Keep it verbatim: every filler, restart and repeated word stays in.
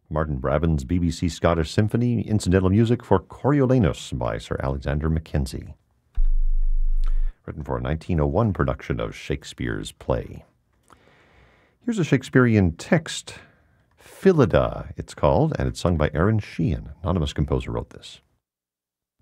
Martin Brabant's B B C Scottish Symphony, incidental music for Coriolanus by Sir Alexander Mackenzie. Written for a nineteen oh one production of Shakespeare's play. Here's a Shakespearean text, Phillida it's called, and it's sung by Aaron Sheehan. Anonymous composer wrote this.